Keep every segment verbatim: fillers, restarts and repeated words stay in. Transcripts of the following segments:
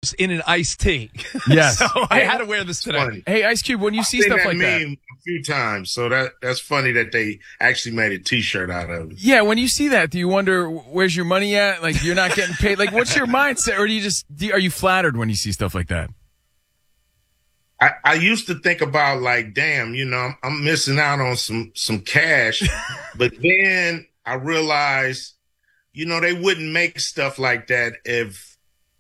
cubes in an iced tea. Yes. So I had to wear this today. Funny. Hey, Ice Cube, when you I've see seen stuff that like that. meme a few times, so that that's funny that they actually made a T-shirt out of it. Yeah, when you see that, do you wonder where's your money at? Like you're not getting paid. Like what's your mindset, or do you just do, are you flattered when you see stuff like that? I, I used to think about like, damn, you know, I'm, I'm missing out on some some cash, but then I realized, you know, they wouldn't make stuff like that if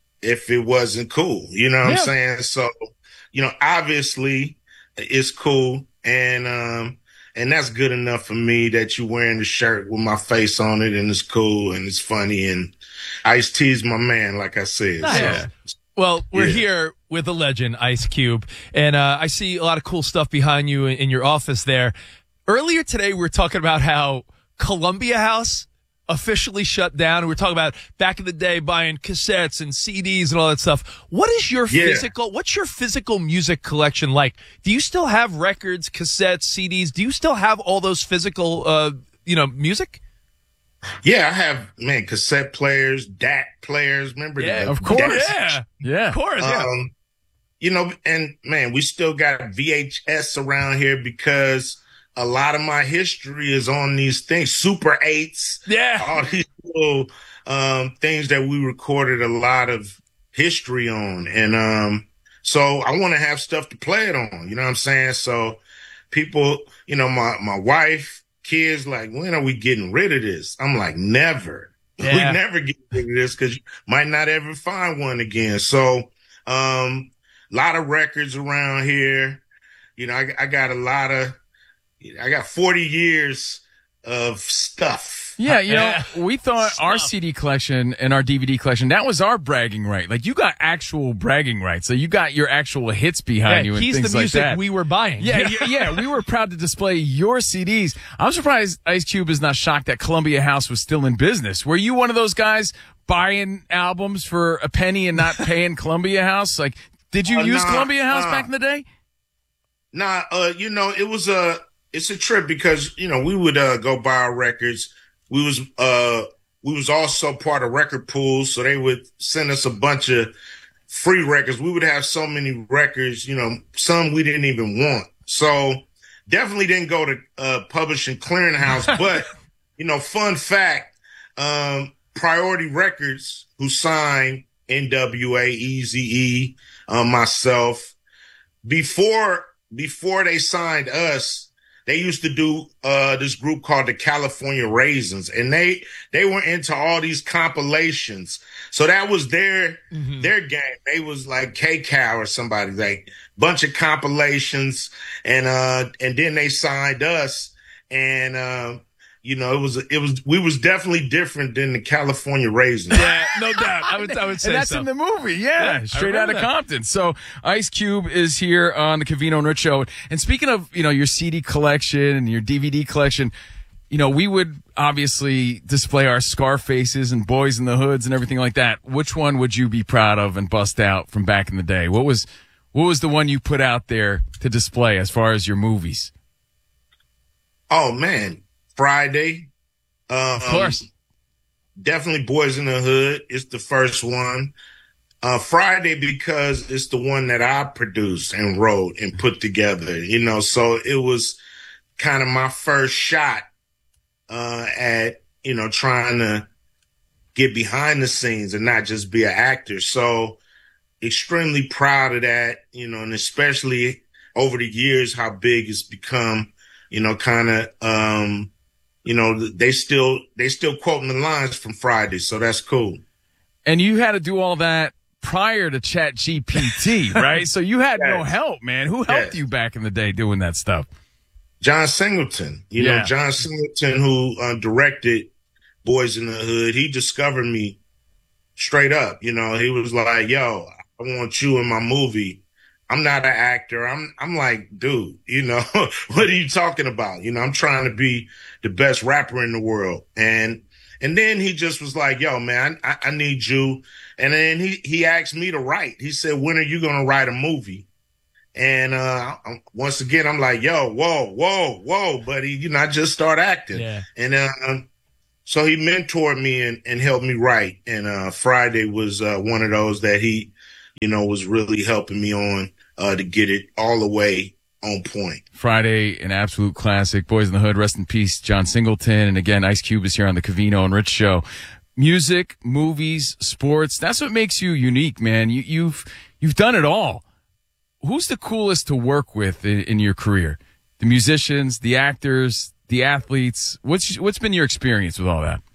if it wasn't cool. You know what Yeah. I'm saying? So, you know, obviously it's cool, and um and that's good enough for me that you're wearing the shirt with my face on it, and it's cool and it's funny, and Ice-T's my man, like I said. Nice. So, Well, we're Yeah. here with a legend, Ice Cube, and uh, I see a lot of cool stuff behind you in, in your office there. Earlier today, we were talking about how Columbia House officially shut down. And we were talking about back in the day buying cassettes and C Ds and all that stuff. What is your Yeah. physical, what's your physical music collection like? Do you still have records, cassettes, C Ds? Do you still have all those physical, uh, you know, music? yeah, I have, man, cassette players, D A C players. Remember Yeah, the of course. D A C? Yeah. Yeah. Of course, yeah. Um, you know, and man, we still got V H S around here because a lot of my history is on these things, Super eights, Yeah. all these little um, things that we recorded a lot of history on. And um, so I want to have stuff to play it on, you know what I'm saying? So people, you know, my, my wife, kids, like, when are we getting rid of this? I'm like, never. Yeah. We never get rid of this because you might not ever find one again. So, um, a lot of records around here. You know, I, I got a lot of, I got forty years of stuff. Yeah, you know, Yeah. we thought our Stuff. C D collection and our D V D collection, that was our bragging right. Like, you got actual bragging rights. So you got your actual hits behind Yeah, you and he's things the like music that. we were buying. yeah, yeah, yeah, we were proud to display your C Ds. I'm surprised Ice Cube is not shocked that Columbia House was still in business. Were you one of those guys buying albums for a penny and not paying Columbia House? Like, did you Uh, use nah, Columbia House nah. back in the day? Nah, uh, you know, it was a, it's a trip because, you know, we would, uh, go buy our records. We was, uh, we was also part of record pools. So they would send us a bunch of free records. We would have so many records, you know, some we didn't even want. So definitely didn't go to, uh, Publishing Clearinghouse, but, you know, fun fact, um, Priority Records, who signed N W A, Eazy-E, um, myself, before, before they signed us, they used to do uh this group called the California Raisins, and they they were into all these compilations. So that was their Mhm. their game. They was like K-Cow or somebody, like bunch of compilations, and uh and then they signed us, and uh, you know, it was it was we was definitely different than the California Raisins. Yeah, no doubt. I would, I would say And that's so. in the movie, yeah, Yeah, I straight out remember of that. Compton. So Ice Cube is here on the Covino and Rich Show. And speaking of, you know, your C D collection and your D V D collection, you know, we would obviously display our Scarfaces and Boys in the Hoods and everything like that. Which one would you be proud of and bust out from back in the day? What was what was the one you put out there to display as far as your movies? Oh man, Friday. Um, Of course. Definitely Boys in the Hood. It's the first one. Uh, Friday because it's the one that I produced and wrote and put together, you know, so it was kind of my first shot, uh, at, you know, trying to get behind the scenes and not just be an actor. So extremely proud of that, you know, and especially over the years, how big it's become, you know, kind of, um, you know, they still, they still quoting the lines from Friday. So that's cool. And you had to do all that prior to Chat G P T, right? So you had no Yes. help, man. Who helped Yes. you back in the day doing that stuff? John Singleton, you Yeah. know, John Singleton, who uh, directed Boys in the Hood, he discovered me straight up. You know, he was like, yo, I want you in my movie. I'm not an actor. I'm, I'm like, dude, you know, what are you talking about? You know, I'm trying to be the best rapper in the world. And, and then he just was like, yo, man, I, I need you. And then he, he asked me to write. He said, when are you going to write a movie? And, uh, I'm- once again, I'm like, yo, whoa, whoa, whoa, buddy, you know, I just start acting. Yeah. And, um, so he mentored me and, and helped me write. And, uh, Friday was, uh, one of those that he, you know, was really helping me on uh, to get it all the way on point. Friday, an absolute classic. Boys in the Hood, rest in peace, John Singleton. And again, Ice Cube is here on the Covino and Rich Show. Music, movies, sports, that's what makes you unique, man. You, you've you've done it all. Who's the coolest to work with in, in your career? The musicians, the actors, the athletes. What's what's been your experience with all that?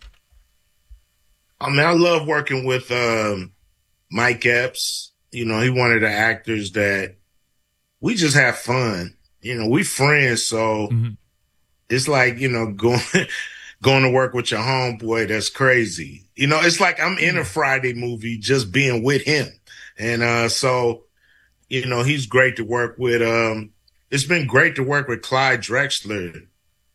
I mean, I love working with um, Mike Epps. You know, he one of the actors that we just have fun. You know, we friends, so mm-hmm. it's like, you know, going going to work with your homeboy. That's crazy. You know, it's like I'm in a Friday movie just being with him, and uh, so you know, he's great to work with. Um, it's been great to work with Clyde Drexler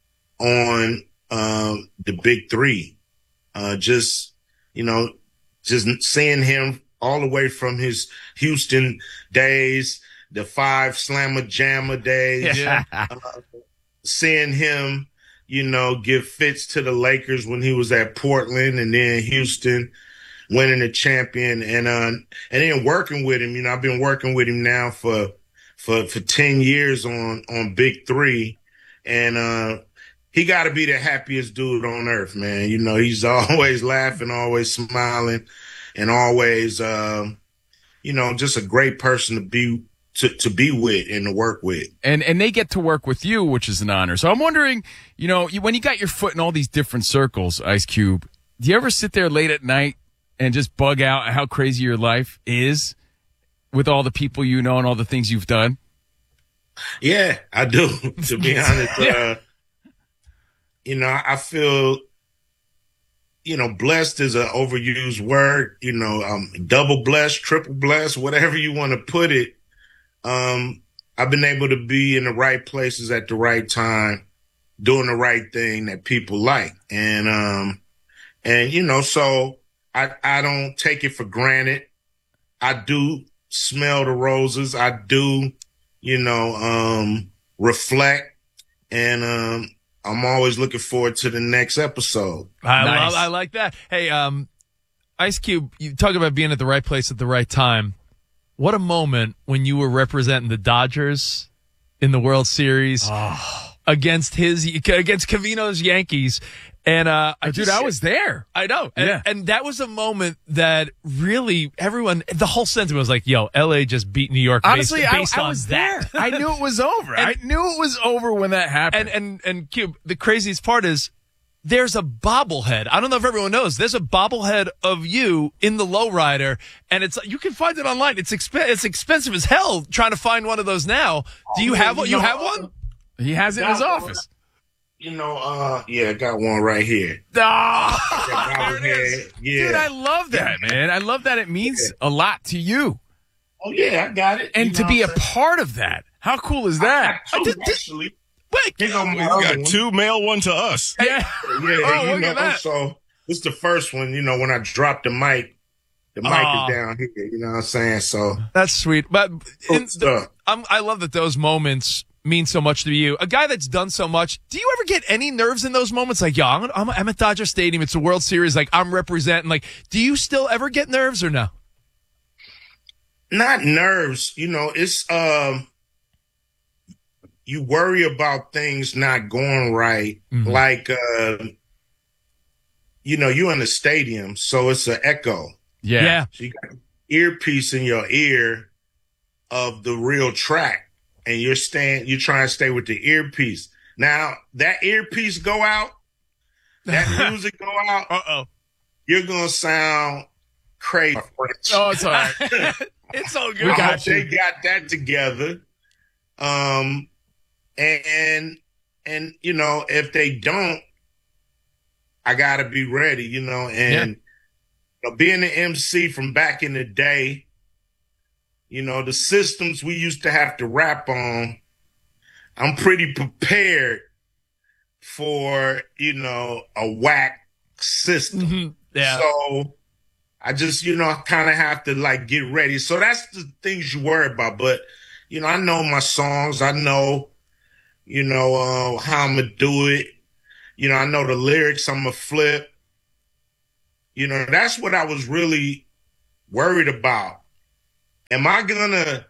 on um, the Big Three. Uh, just you know, just seeing him all the way from his Houston days, the five Slammer Jammer days, Yeah. uh, seeing him, you know, give fits to the Lakers when he was at Portland and then Houston, winning the champion, and uh, and then working with him. You know, I've been working with him now for for for ten years on on Big Three, and uh, he got to be the happiest dude on earth, man. You know, he's always laughing, always smiling, and always, um, you know, just a great person to be to, to be with and to work with. And and they get to work with you, which is an honor. So I'm wondering, you know, you, when you got your foot in all these different circles, Ice Cube, do you ever sit there late at night and just bug out how crazy your life is with all the people you know and all the things you've done? Yeah, I do, to be honest. Yeah. Uh, you know, I feel, you know, blessed is an overused word, you know, um, double blessed, triple blessed, whatever you want to put it. Um, I've been able to be in the right places at the right time, doing the right thing that people like. And, um, and, you know, so I, I don't take it for granted. I do smell the roses. I do, you know, um, reflect, and, um, I'm always looking forward to the next episode. I Nice. love, I like that. Hey, um, Ice Cube, you talk about being at the right place at the right time. What a moment when you were representing the Dodgers in the World Series Oh. against his against Covino's Yankees. And uh, I Dude, just- I was there. I know. And, Yeah. and that was a moment that really everyone, the whole sentiment was like, yo, L A just beat New York Honestly, based, I, based I on was that. there. I knew it was over. I knew it was over when that happened. And, and, and Cube, the craziest part is there's a bobblehead. I don't know if everyone knows. There's a bobblehead of you in the lowrider, and it's you can find it online. It's exp- it's expensive as hell trying to find one of those now. Do you have one? You have one? he has it in his office. You know, uh, yeah, I got one right here. Oh, Got there it one is. here. Yeah. Dude, I love that, man. I love that it means a lot to you. Oh, yeah, I got it. And You to know be a what I'm saying? part of that. How cool is that? I got two, did- did- actually. Wait, Here go my We other got one. two, mail one to us. Yeah. Yeah, Oh, you look know, at that. so it's the first one, you know, when I dropped the mic, the mic Aw. is down here, you know what I'm saying? So, that's sweet. But Cool in the, stuff. I'm, I love that those moments mean so much to you. A guy that's done so much. Do you ever get any nerves in those moments? Like, yo, I'm, I'm, I'm at Dodger Stadium. It's a World Series. Like, I'm representing. Like, do you still ever get nerves or no? not nerves, you know, it's, um, you worry about things not going right. Mhm. Like, uh, you know, you're in the stadium, so it's an echo. Yeah. So you got an earpiece in your ear of the real track, and you're staying, you're trying to stay with the earpiece. Now that earpiece go out, that music go out, Uh oh. you're gonna sound crazy. Oh, it's all right. It's so good. We I got hope they got that together. Um, and and you know, if they don't, I gotta be ready. You know, and you know, being an M C from back in the day, you know, the systems we used to have to rap on, I'm pretty prepared for, you know, a whack system. Mhm. Yeah. So I just, you know, kind of have to like get ready. So that's the things you worry about. But, you know, I know my songs. I know, you know, uh, how I'm going to do it. You know, I know the lyrics I'm going to flip. You know, that's what I was really worried about. am I gonna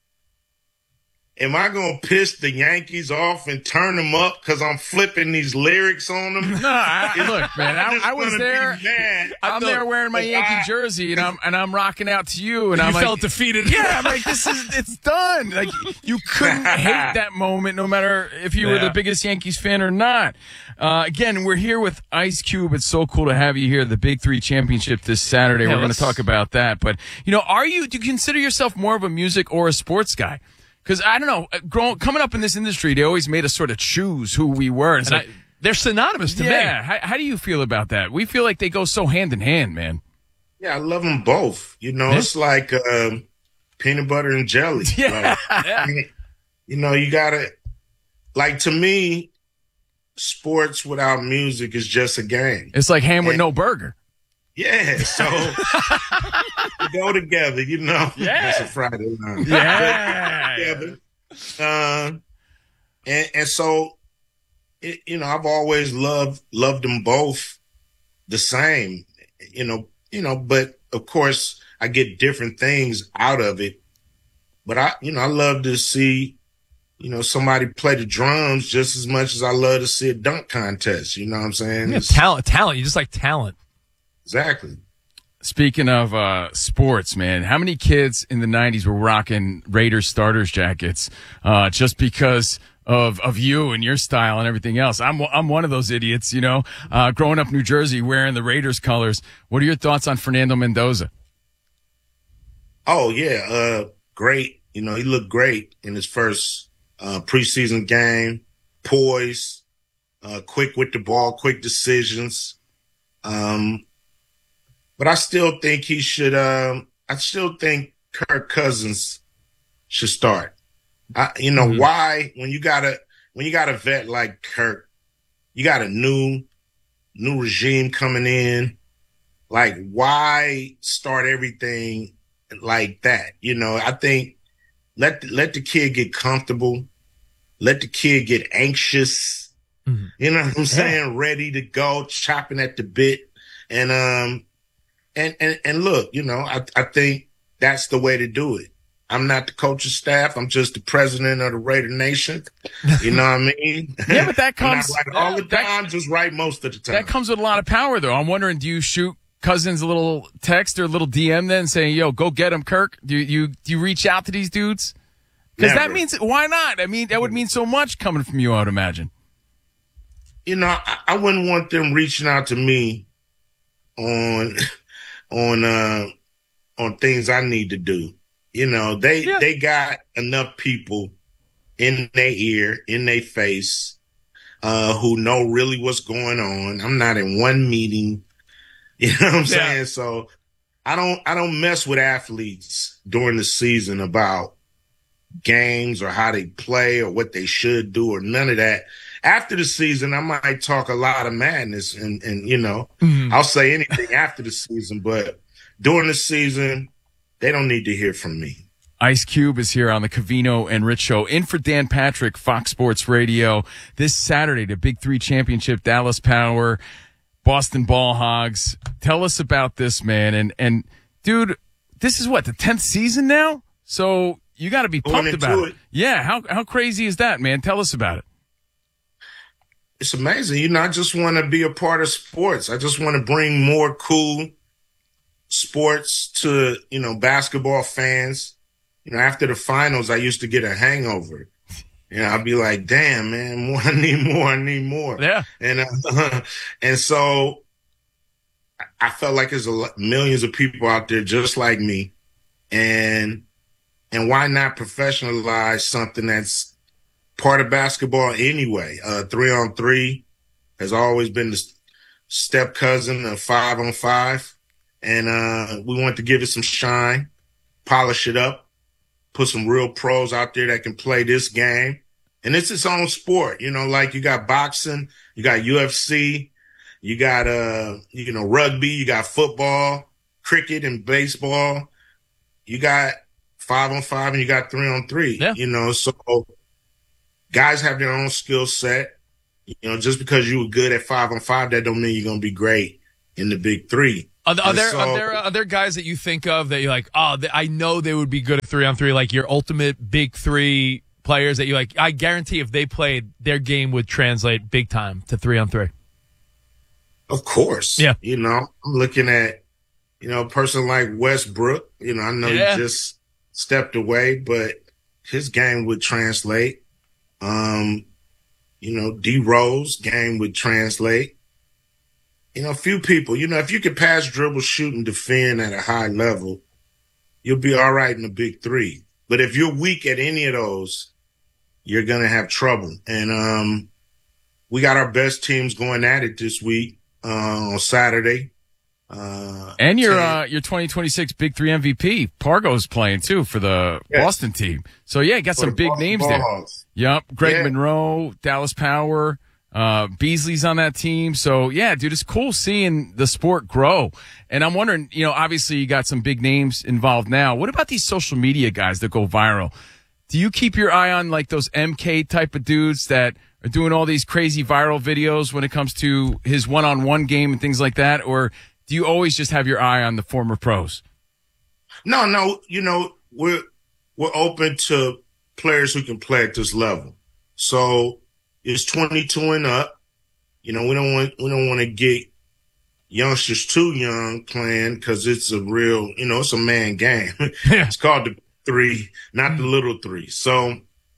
am I gonna piss the Yankees off and turn them up because I'm flipping these lyrics on them? No, I, look, man, I, I was there. I'm there wearing my Yankee I, jersey, and I'm and I'm rocking out to you, and you I'm like, felt defeated. Yeah, I'm like, this is it's done. Like you couldn't hate that moment, no matter if you were Yeah. the biggest Yankees fan or not. Uh, again, we're here with Ice Cube. It's so cool to have you here. The Big Three Championship this Saturday. Yeah, we're going to let's- talk about that. But you know, are you? Do you consider yourself more of a music or a sports guy? Because I don't know, growing coming up in this industry, they always made us sort of choose who we were. It's And like, I, they're synonymous to yeah, me. how, how do you feel about that? We feel like they go so hand in hand, man. Yeah, I love them both. You know, Yeah. it's like um, peanut butter and jelly. Yeah. Like, you know, you gotta like to me, sports without music is just a game. It's like ham with And- no burger. Yeah, so we go together, you know. Yeah. That's a Friday night. Yeah. Together. Uh, and and so, it, you know, I've always loved loved them both the same, you know, you know. But of course, I get different things out of it. But I, you know, I love to see, you know, somebody play the drums just as much as I love to see a dunk contest. You know what I'm saying? Yeah, It's- talent, talent. You just like talent. exactly. Speaking of uh, sports, man, how many kids in the nineties were rocking Raiders starters jackets uh, just because of of you and your style and everything else? I'm I'm one of those idiots, you know. Uh, growing up in New Jersey, wearing the Raiders colors. What are your thoughts on Fernando Mendoza? Oh yeah, uh, great. You know, he looked great in his first uh, preseason game. Poise, uh, quick with the ball, quick decisions. Um, but I still think he should. Um, I still think Kirk Cousins should start. I, you know Mhm. why? When you got a when you got a vet like Kirk, you got a new new regime coming in. Like, why start everything like that? You know, I think let the, let the kid get comfortable, let the kid get anxious. Mhm. You know what I'm saying? Ready to go, chopping at the bit, and um, and and and look, you know, I I think that's the way to do it. I'm not the coaching staff. I'm just the president of the Raider Nation. You know what I mean? Yeah, but that I'm not comes right all the that- time, just right most of the time. That comes with a lot of power, though. I'm wondering, do you shoot Cousins a little text or a little D M then saying, yo, go get him, Kirk? Do you, you, do you reach out to these dudes? Because that Never. means, why not? I mean, that would mean so much coming from you, I would imagine. You know, I, I wouldn't want them reaching out to me on on uh on things I need to do. You know, they Yeah. they got enough people in their ear, in their face, uh, who know really what's going on. I'm not in one meeting. You know what I'm Yeah. saying? So I don't I don't mess with athletes during the season about games or how they play or what they should do or none of that. After the season, I might talk a lot of madness and, and you know, Mhm. I'll say anything after the season, but during the season, they don't need to hear from me. Ice Cube is here on the Covino and Rich Show. In for Dan Patrick, Fox Sports Radio. This Saturday, the Big Three Championship, Dallas Power, Boston Ball Hogs. Tell us about this, man. And, and dude, this is what, the tenth season now? So you got to be Going pumped into about it. it. Yeah. How, how crazy is that, man? Tell us about it. It's amazing. You know, I just want to be a part of sports. I just want to bring more cool sports to, you know, basketball fans. You know, after the finals, I used to get a hangover. You know, I'd be like, damn, man, more, I need more, I need more. Yeah. And, uh, and so I- I felt like there's a lot, millions of people out there just like me. And, and why not professionalize something that's part of basketball anyway? Uh, three on three has always been the step cousin of five on five. And, uh, we want to give it some shine, polish it up, put some real pros out there that can play this game. And it's its own sport, you know, like you got boxing, you got U F C, you got, uh, you know, rugby, you got football, cricket and baseball. You got five on five and you got three on three, Yeah. you know, so guys have their own skill set. You know, just because you were good at five on five, that don't mean you're going to be great in the big three. Are, are there so, are there are there guys that you think of that you're like, oh, th- I know they would be good at three on three, like your ultimate big three players that you like? I guarantee if they played, their game would translate big time to three on three. Of course. Yeah. You know, I'm looking at, you know, a person like Westbrook. You know, I know Yeah. he just stepped away, but his game would translate. Um, you know, D Rose game would translate. You know, a few people, you know, if you could pass, dribble, shoot, and defend at a high level, you'll be all right in the big three. But if you're weak at any of those, you're going to have trouble. And um, we got our best teams going at it this week uh, on Saturday. Uh, and your uh, your twenty twenty-six Big Three M V P, Pargo's playing, too, for the yes. Boston team. So, yeah, you got some big Boston names Balls. there. Yep, Greg yeah. Monroe, Dallas Power. Uh, Beasley's on that team. So yeah, dude, it's cool seeing the sport grow. And I'm wondering, you know, obviously you got some big names involved now. What about these social media guys that go viral? Do you keep your eye on like those M K type of dudes that are doing all these crazy viral videos when it comes to his one-on-one game and things like that? Or do you always just have your eye on the former pros? No, no, you know, we're, we're open to players who can play at this level. So, it's twenty-two and up. You know, we don't want we don't want to get youngsters too young playing because it's a real, you know, it's a man game. Yeah. It's called the three, not the little three. So,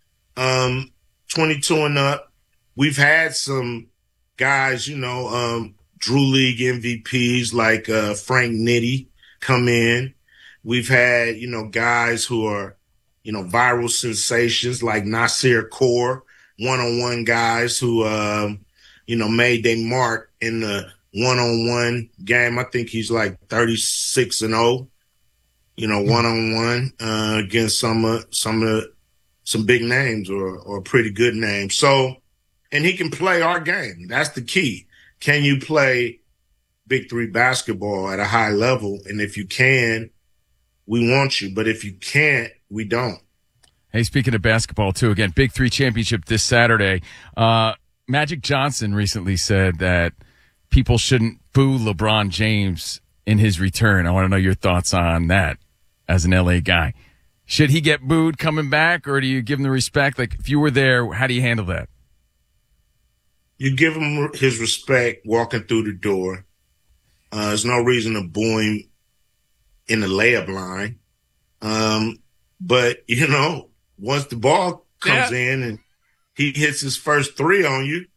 um, twenty-two and up. We've had some guys, you know, um, Drew League M V Ps like uh, Frank Nitti come in. We've had, you know, guys who are, you know, viral sensations like Nasir Kaur. One-on-one guys who, um, you know, made their mark in the one-on-one game. I think he's like thirty-six and oh, you know, one-on-one, uh, against some, uh, some, uh, some big names or, or pretty good names. So, and he can play our game. That's the key. Can you play Big Three basketball at a high level? And if you can, we want you. But if you can't, we don't. Hey, speaking of basketball, too, again, Big Three championship this Saturday. Uh, Magic Johnson recently said that people shouldn't boo LeBron James in his return. I want to know your thoughts on that as an L A guy. Should he get booed coming back, or do you give him the respect? Like, if you were there, how do you handle that? You give him his respect walking through the door. Uh, there's no reason to boo him in the layup line. Um, but, you know, once the ball comes yeah. in and he hits his first three on you,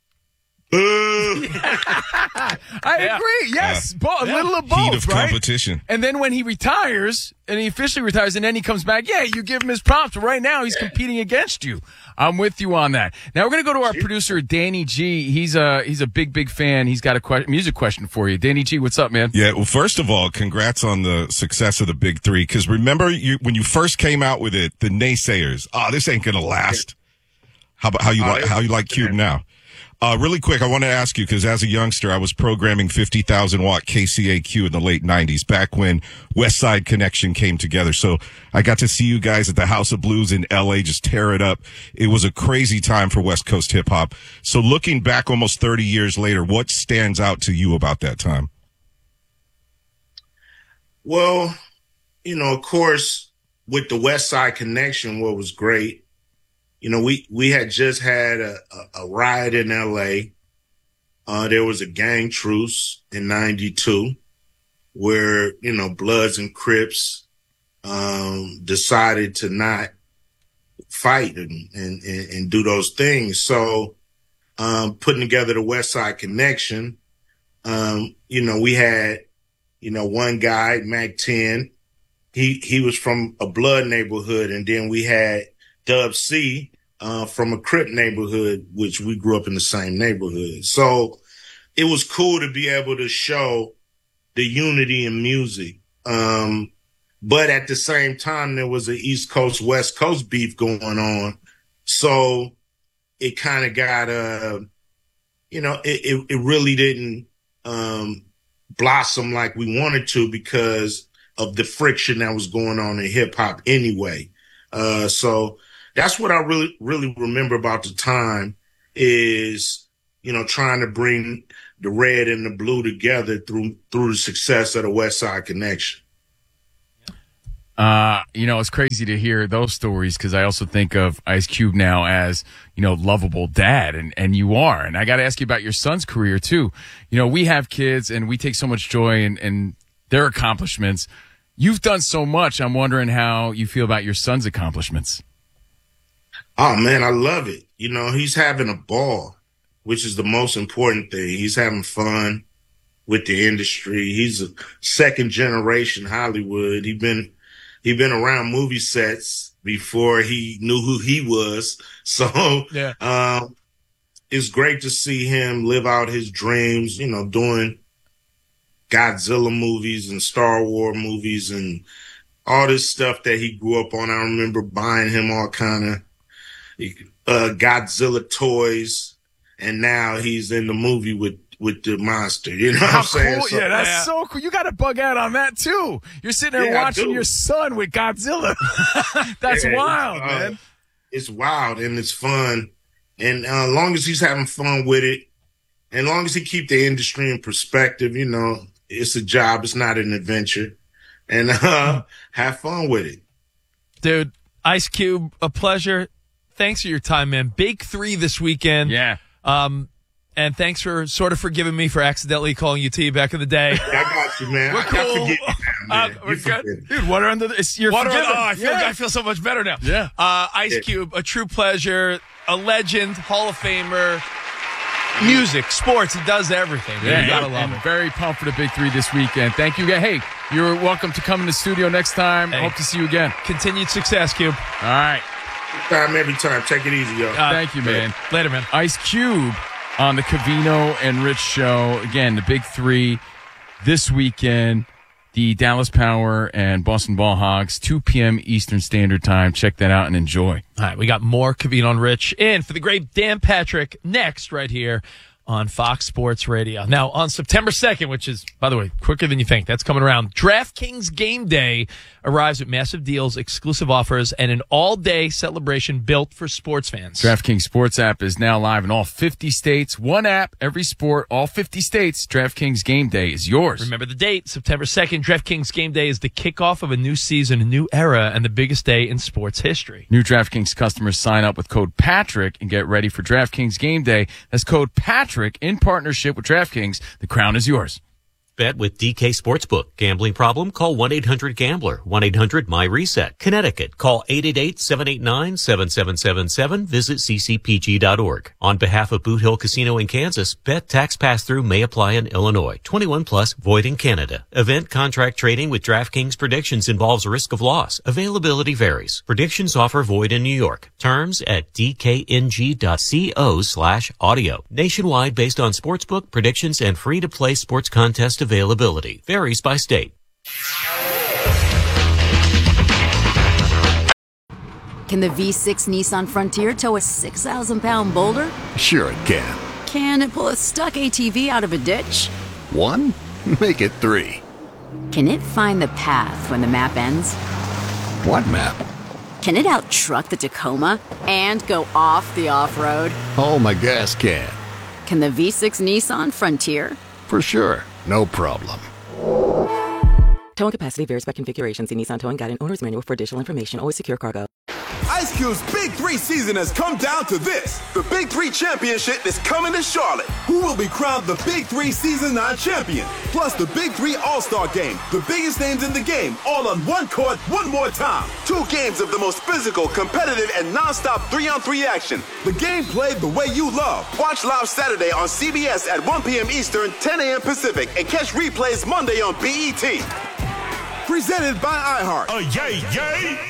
boo! I Yeah. agree. Yes, Yeah. Bo- a Yeah. little of both, Heat of right? competition. And then when he retires, and he officially retires, and then he comes back, yeah, you give him his props. But right now, he's competing against you. I'm with you on that. Now we're gonna go to our producer, Danny G. He's a he's a big big fan. He's got a que- music question for you, Danny G. What's up, man? Yeah, well, first of all, congrats on the success of the Big Three. Because remember, you when you first came out with it, the naysayers, oh, this ain't gonna last. How about how you Oh, like how you like Cube now? Uh, really quick, I want to ask you, because as a youngster, I was programming fifty thousand watt K C A Q in the late nineties, back when West Side Connection came together. So I got to see you guys at the House of Blues in L A just tear it up. It was a crazy time for West Coast hip hop. So looking back almost thirty years later, what stands out to you about that time? Well, you know, of course, with the West Side Connection, what was great, you know, we, we had just had a, a, a riot in L A. Uh, there was a gang truce in ninety-two where, you know, Bloods and Crips, um, decided to not fight and, and, and, and do those things. So, um, putting together the West Side Connection, um, you know, we had, you know, one guy, Mac ten, he, he was from a Blood neighborhood. And then we had Dub C, uh, from a Crip neighborhood, which we grew up in the same neighborhood. So it was cool to be able to show the unity in music. Um, but at the same time, there was an East Coast, West Coast beef going on. So it kind of got, uh, you know, it, it, it really didn't, um, blossom like we wanted to because of the friction that was going on in hip hop anyway. Uh, so that's what I really, really remember about the time is, you know, trying to bring the red and the blue together through through the success of the West Side Connection. Uh, you know, it's crazy to hear those stories because I also think of Ice Cube now as, you know, lovable dad, and, and you are. And I got to ask you about your son's career, too. You know, we have kids and we take so much joy in, in their accomplishments. You've done so much. I'm wondering how you feel about your son's accomplishments. Oh, man, I love it. You know, he's having a ball, which is the most important thing. He's having fun with the industry. He's a second generation Hollywood. He's been He'd been around movie sets before he knew who he was. So yeah. um, it's great to see him live out his dreams, you know, doing Godzilla movies and Star Wars movies and all this stuff that he grew up on. I remember buying him all kind of uh, Godzilla toys, and now he's in the movie with with the monster, you know what How I'm saying? cool. So, yeah, that's yeah. so cool. You got to bug out on that, too. You're sitting there Yeah, I watching do. your son with Godzilla. That's Yeah, wild, it's, uh, man. It's wild and it's fun. And uh, as long as he's having fun with it, and as long as he keep the industry in perspective, you know, it's a job. It's not an adventure. And uh, have fun with it. Dude, Ice Cube, a pleasure. Thanks for your time, man. Big three this weekend. Yeah. Um, and thanks for sort of forgiving me for accidentally calling you T back in the day. I got you, man. We're I, cool. I forget you now, man. Uh, we're You good. forget it. Dude, water under the, it's, you're Water on- forgiven. oh, I feel Yeah. I feel so much better now. Yeah. Uh, Ice Yeah. Cube, a true pleasure, a legend, Hall of Famer, music, sports. He does everything. Man. Yeah, You gotta and, love and it. very pumped for the big three this weekend. Thank you again. Hey, you're welcome to come in the studio next time. Hey. Hope to see you again. Continued success, Cube. All right. Time every time. Take it easy, yo. Uh, Thank you, man. Later, man. Ice Cube on the Covino and Rich show. Again, the big three this weekend. The Dallas Power and Boston Ball Hogs, two p.m. Eastern Standard Time. Check that out and enjoy. All right, we got more Covino and Rich in for the great Dan Patrick next right here on Fox Sports Radio. Now, on September second, which is, by the way, quicker than you think, that's coming around, DraftKings Game Day arrives with massive deals, exclusive offers, and an all-day celebration built for sports fans. DraftKings Sports app is now live in all fifty states. One app, every sport, all fifty states. DraftKings Game Day is yours. Remember the date, September second. DraftKings Game Day is the kickoff of a new season, a new era, and the biggest day in sports history. New DraftKings customers sign up with code Patrick and get ready for DraftKings Game Day. That's code Patrick in partnership with DraftKings. The crown is yours. Bet with D K Sportsbook. Gambling problem? Call one eight hundred gambler. one eight hundred my reset. Connecticut. Call eight eight eight, seven eight nine, seven seven seven seven. Visit c c p g dot org. On behalf of Boot Hill Casino in Kansas, bet tax pass-through may apply in Illinois. twenty-one plus, void in Canada. Event contract trading with DraftKings Predictions involves risk of loss. Availability varies. Predictions offer void in New York. Terms at d k n g dot co slash audio. Nationwide based on sportsbook, predictions, and free-to-play sports contest availability. Varies by state. Can the V six Nissan Frontier tow a six thousand pound boulder? Sure it can. Can it pull a stuck A T V out of a ditch? One? Make it three. Can it find the path when the map ends? What map? Can it out-truck the Tacoma and go off the off-road? Oh, my gas can. Can the V six Nissan Frontier? For sure. No problem. Towing capacity varies by configuration. See Nissan Towing Guide and Owner's Manual for additional information. Always secure cargo. Ice Cube's Big Three season has come down to this. The Big Three Championship is coming to Charlotte. Who will be crowned the Big Three Season nine champion? Plus the Big Three All-Star Game. The biggest names in the game, all on one court, one more time. Two games of the most physical, competitive, and non-stop three-on-three action. The game played the way you love. Watch live Saturday on C B S at one p.m. Eastern, ten a.m. Pacific, and catch replays Monday on B E T. Presented by iHeart. Oh, yay, yay!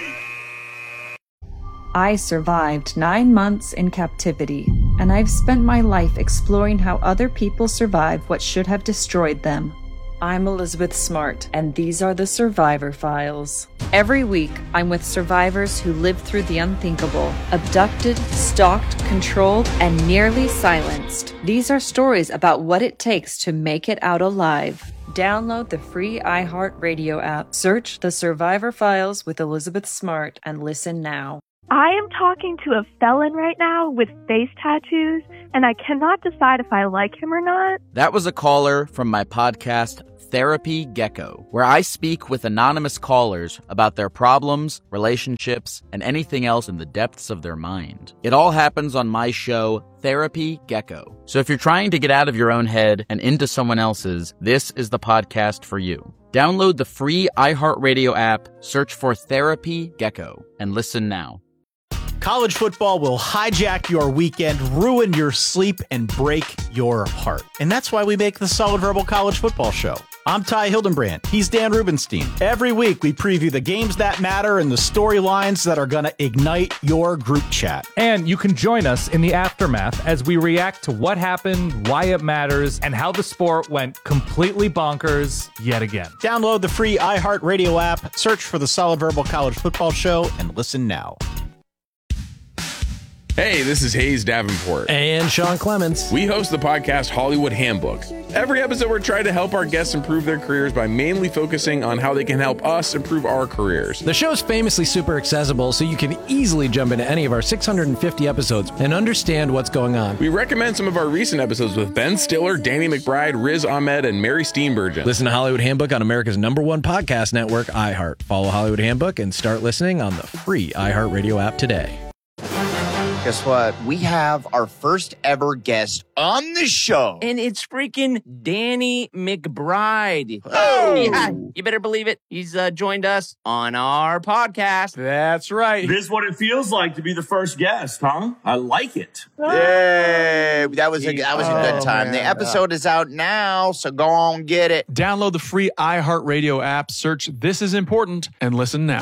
I survived nine months in captivity, and I've spent my life exploring how other people survive what should have destroyed them. I'm Elizabeth Smart, and these are the Survivor Files. Every week, I'm with survivors who lived through the unthinkable, abducted, stalked, controlled, and nearly silenced. These are stories about what it takes to make it out alive. Download the free iHeartRadio app, search The Survivor Files with Elizabeth Smart, and listen now. I am talking to a felon right now with face tattoos and I cannot decide if I like him or not. That was a caller from my podcast, Therapy Gecko, where I speak with anonymous callers about their problems, relationships, and anything else in the depths of their mind. It all happens on my show, Therapy Gecko. So if you're trying to get out of your own head and into someone else's, this is the podcast for you. Download the free iHeartRadio app, search for Therapy Gecko, and listen now. College football will hijack your weekend, ruin your sleep, and break your heart. And that's why we make the Solid Verbal College Football Show. I'm Ty Hildenbrand. He's Dan Rubenstein. Every week, we preview the games that matter and the storylines that are going to ignite your group chat. And you can join us in the aftermath as we react to what happened, why it matters, and how the sport went completely bonkers yet again. Download the free iHeartRadio app, search for the Solid Verbal College Football Show, and listen now. Hey, this is Hayes Davenport. And Sean Clements. We host the podcast Hollywood Handbook. Every episode, we're trying to help our guests improve their careers by mainly focusing on how they can help us improve our careers. The show's famously super accessible, so you can easily jump into any of our six hundred fifty episodes and understand what's going on. We recommend some of our recent episodes with Ben Stiller, Danny McBride, Riz Ahmed, and Mary Steenburgen. Listen to Hollywood Handbook on America's number one podcast network, iHeart. Follow Hollywood Handbook and start listening on the free iHeartRadio app today. Guess what? We have our first ever guest on the show. And it's freaking Danny McBride. Oh! Yeah, you better believe it. He's uh, joined us on our podcast. That's right. This is what it feels like to be the first guest, huh? I like it. Yay! That was a, that was a good Oh, time. man. The episode is out now, so go on get it. Download the free iHeartRadio app, search This Is Important, and listen now.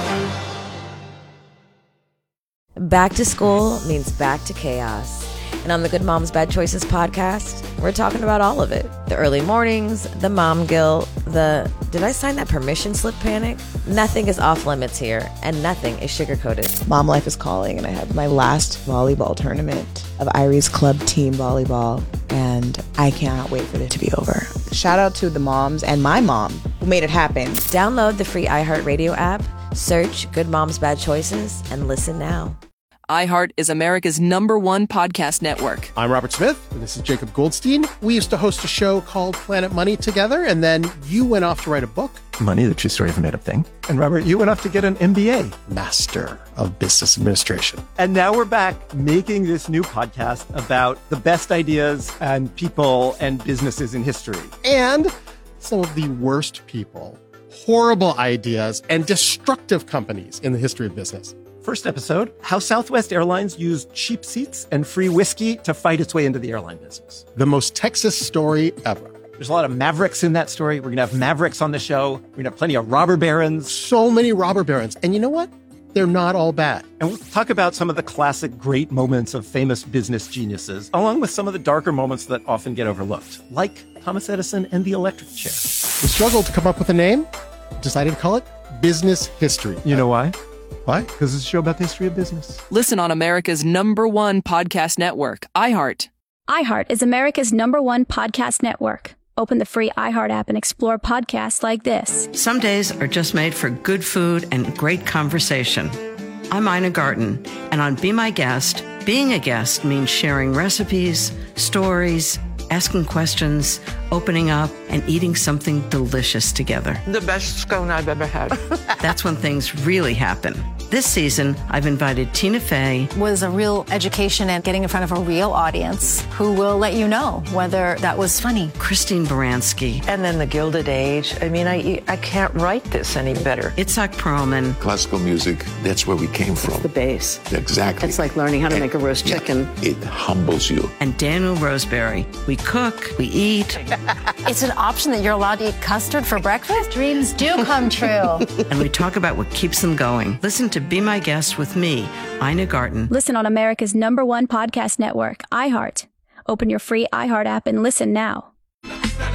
Back to school means back to chaos. And on the Good Moms Bad Choices podcast, we're talking about all of it. The early mornings, the mom guilt, the did I sign that permission slip panic? Nothing is off limits here, and nothing is sugar-coated. Mom life is calling, and I have my last volleyball tournament of Irie's club team volleyball, and I cannot wait for it to be over. Shout out to the moms and my mom who made it happen. Download the free iHeartRadio app, search Good Moms Bad Choices, and listen now. iHeart is America's number one podcast network. I'm Robert Smith, and this is Jacob Goldstein. We used to host a show called Planet Money together, and then you went off to write a book. Money, the true story of a made-up thing. And Robert, you went off to get an M B A. Master of Business Administration. And now we're back making this new podcast about the best ideas and people and businesses in history. And some of the worst people, horrible ideas, and destructive companies in the history of business. First episode, how Southwest Airlines used cheap seats and free whiskey to fight its way into the airline business. The most Texas story ever. There's a lot of mavericks in that story. We're going to have mavericks on the show. We're going to have plenty of robber barons. So many robber barons. And you know what? They're not all bad. And we'll talk about some of the classic great moments of famous business geniuses, along with some of the darker moments that often get overlooked, like Thomas Edison and the electric chair. We struggled to come up with a name, decided to call it Business History. You know why? Why? Because it's a show about the history of business. Listen on America's number one podcast network, iHeart. iHeart is America's number one podcast network. Open the free iHeart app and explore podcasts like this. Some days are just made for good food and great conversation. I'm Ina Garten, and on Be My Guest, being a guest means sharing recipes, stories, asking questions, opening up, and eating something delicious together. The best scone I've ever had. That's when things really happen. This season, I've invited Tina Fey. Was a real education and getting in front of a real audience who will let you know whether that was funny. Christine Baranski. And then the Gilded Age. I mean, I I can't write this any better. Itzhak Perlman. Classical music, that's where we came from. It's the base. Exactly. It's like learning how to and, make a roast yeah, chicken. It humbles you. And Daniel Roseberry. We cook, we eat. It's an option that you're allowed to eat custard for breakfast? Dreams do come true. And we talk about what keeps them going. Listen to Be My Guest with me, Ina Garten. Listen on America's number one podcast network, iHeart. Open your free iHeart app and listen now.